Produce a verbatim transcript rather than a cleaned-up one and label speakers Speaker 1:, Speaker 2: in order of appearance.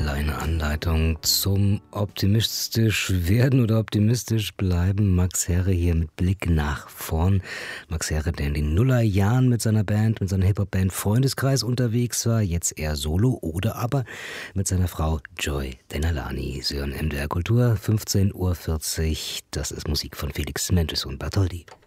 Speaker 1: Kleine Anleitung zum optimistisch werden oder optimistisch bleiben. Max Herre hier mit Blick nach vorn. Max Herre, der in den Nullerjahren mit seiner Band, mit seiner Hip-Hop-Band Freundeskreis unterwegs war, jetzt eher solo oder aber mit seiner Frau Joy Denalani. Sie hören M D R Kultur, fünfzehn Uhr vierzig. Das ist Musik von Felix Mendelssohn Bartholdy.